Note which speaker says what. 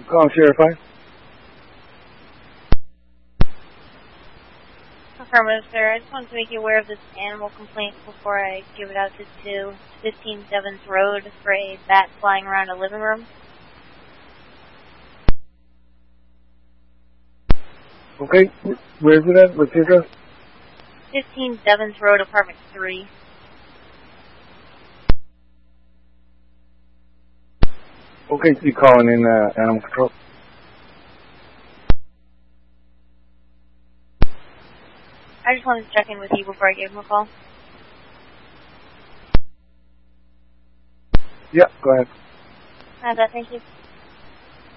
Speaker 1: Call Sheriff 5.
Speaker 2: Affirmative, sir. I just wanted to make you aware of this animal complaint before I give it out to 15 Devons Road for a bat flying around a living room.
Speaker 1: Okay, where is it at? What's your address?
Speaker 2: 15 Devons Road, apartment 3.
Speaker 1: Okay, so you calling in animal control?
Speaker 2: I just wanted to check in with you before I gave him a call.
Speaker 1: Yeah, go ahead.
Speaker 2: Thank you.